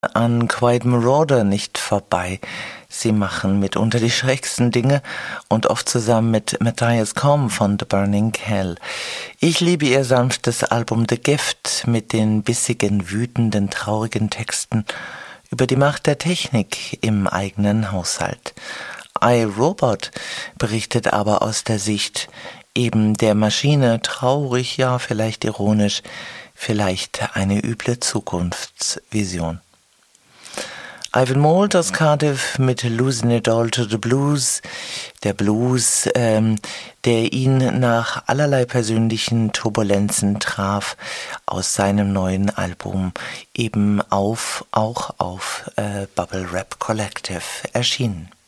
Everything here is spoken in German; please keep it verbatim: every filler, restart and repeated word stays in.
an Quiet Marauder nicht vorbei. Sie machen mitunter die schrägsten Dinge und oft zusammen mit Matthias Combe von The Burning Hell. Ich liebe ihr sanftes Album The Gift mit den bissigen, wütenden, traurigen Texten über die Macht der Technik im eigenen Haushalt. I, Robot berichtet aber aus der Sicht eben der Maschine, traurig, ja, vielleicht ironisch, vielleicht eine üble Zukunftsvision. Ivan Moult aus Cardiff mit Losing It All to the Blues, der Blues, ähm, der ihn nach allerlei persönlichen Turbulenzen traf, aus seinem neuen Album eben auf, auch auf äh, Bubble Rap Collective erschienen.